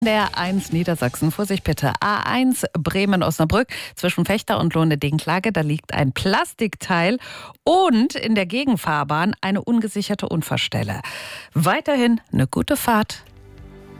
Der A1 Niedersachsen, Vorsicht bitte. A1 Bremen-Osnabrück zwischen Fechter und Lohne-Dinklage. Da liegt ein Plastikteil und in der Gegenfahrbahn eine ungesicherte Unfallstelle. Weiterhin eine gute Fahrt.